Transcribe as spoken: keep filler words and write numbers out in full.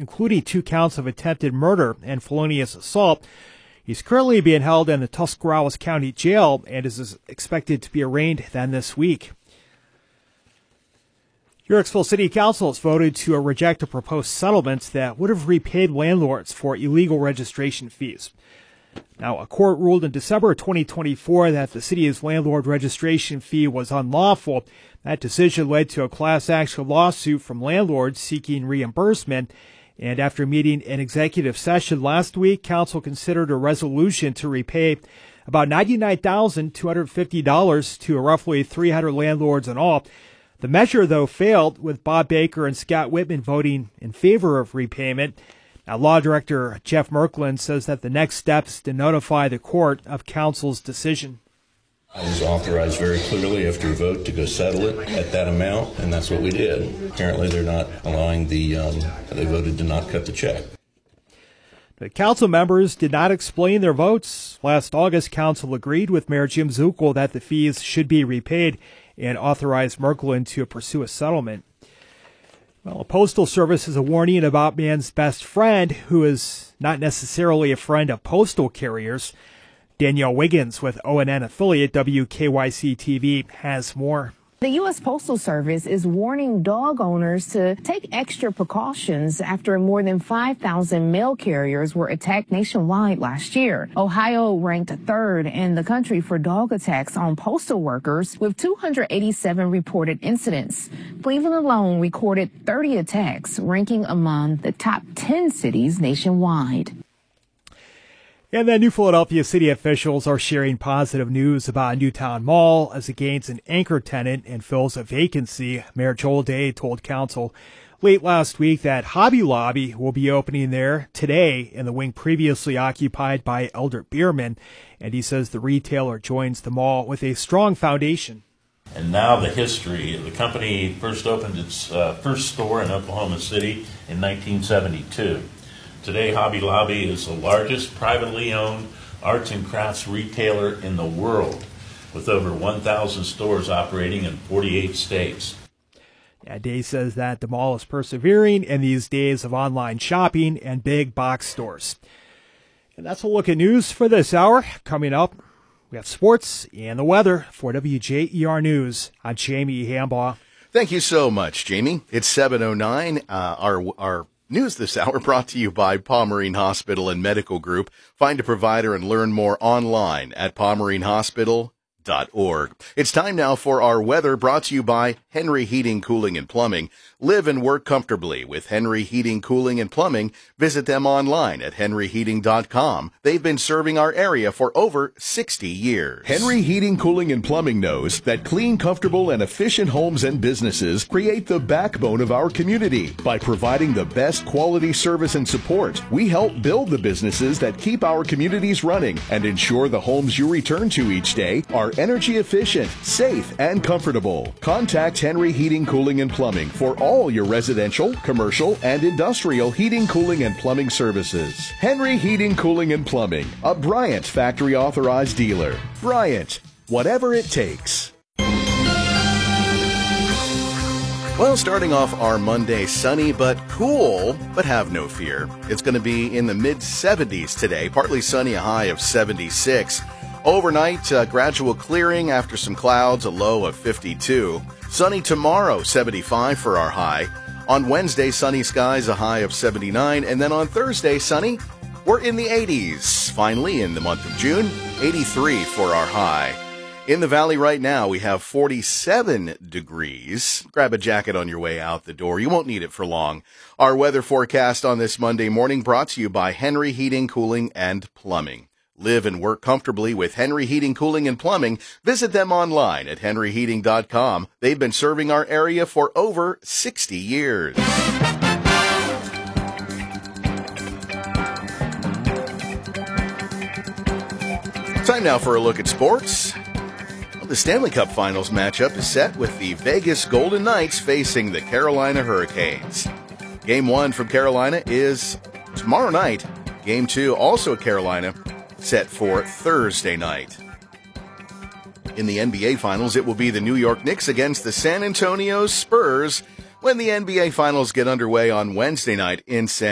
including two counts of attempted murder and felonious assault. He's currently being held in the Tuscarawas County Jail and is expected to be arraigned then this week. Yorksville City Council has voted to reject a proposed settlement that would have repaid landlords for illegal registration fees. Now, a court ruled in December twenty twenty-four that the city's landlord registration fee was unlawful. That decision led to a class action lawsuit from landlords seeking reimbursement. And after meeting in executive session last week, council considered a resolution to repay about ninety-nine thousand two hundred fifty dollars to roughly three hundred landlords in all. The measure, though, failed, with Bob Baker and Scott Whitman voting in favor of repayment. Now, Law Director Jeff Merklin says that the next step is to notify the court of council's decision. I was authorized very clearly after a vote to go settle it at that amount, and that's what we did. Apparently, they're not allowing the, um, they voted to not cut the check. The council members did not explain their votes. Last August, council agreed with Mayor Jim Zuckel that the fees should be repaid and authorized Merklin to pursue a settlement. Well, a postal service is a warning about man's best friend, who is not necessarily a friend of postal carriers. Danielle Wiggins with O N N affiliate W K Y C T V has more. The U S Postal Service is warning dog owners to take extra precautions after more than five thousand mail carriers were attacked nationwide last year. Ohio ranked third in the country for dog attacks on postal workers, with two hundred eighty-seven reported incidents. Cleveland alone recorded thirty attacks, ranking among the top ten cities nationwide. And then New Philadelphia city officials are sharing positive news about Newtown Mall as it gains an anchor tenant and fills a vacancy. Mayor Joel Day told council late last week that Hobby Lobby will be opening there today in the wing previously occupied by Eldert Bierman. And he says the retailer joins the mall with a strong foundation. And now the history. The company first opened its uh, first store in Oklahoma City in nineteen seventy-two. Today, Hobby Lobby is the largest privately owned arts and crafts retailer in the world, with over one thousand stores operating in forty-eight states. Yeah, Day says that the mall is persevering in these days of online shopping and big box stores. And that's a look at news for this hour. Coming up, we have sports and the weather. For W J E R News, I'm Jamie Hambaugh. Thank you so much, Jamie. It's seven oh nine. Uh, our our news this hour brought to you by Pomerene Hospital and Medical Group. Find a provider and learn more online at pomerene hospital dot org. It's time now for our weather, brought to you by Henry Heating, Cooling, and Plumbing. Live and work comfortably with Henry Heating, Cooling, and Plumbing. Visit them online at henry heating dot com. They've been serving our area for over sixty years. Henry Heating, Cooling, and Plumbing knows that clean, comfortable, and efficient homes and businesses create the backbone of our community. By providing the best quality service and support, we help build the businesses that keep our communities running and ensure the homes you return to each day are energy efficient, safe, and comfortable. Contact Henry Heating, Cooling, and Plumbing for all your residential, commercial, and industrial heating, cooling, and plumbing services. Henry Heating, Cooling, and Plumbing, a Bryant factory authorized dealer. Bryant, whatever it takes. Well, starting off our Monday, sunny but cool, but have no fear. It's going to be in the mid seventies today, partly sunny, a high of seventy-six. Overnight, uh, gradual clearing after some clouds, a low of fifty-two. Sunny tomorrow, seventy-five for our high. On Wednesday, sunny skies, a high of seventy-nine. And then on Thursday, sunny, we're in the eighties. Finally, in the month of June, eighty-three for our high. In the valley right now, we have forty-seven degrees. Grab a jacket on your way out the door. You won't need it for long. Our weather forecast on this Monday morning brought to you by Henry Heating, Cooling, and Plumbing. Live and work comfortably with Henry Heating, Cooling, and Plumbing. Visit them online at henry heating dot com. They've been serving our area for over sixty years. Time now for a look at sports. Well, the Stanley Cup Finals matchup is set with the Vegas Golden Knights facing the Carolina Hurricanes. Game one from Carolina is tomorrow night. Game two, also at Carolina, set for Thursday night. In the N B A Finals, it will be the New York Knicks against the San Antonio Spurs when the N B A Finals get underway on Wednesday night in San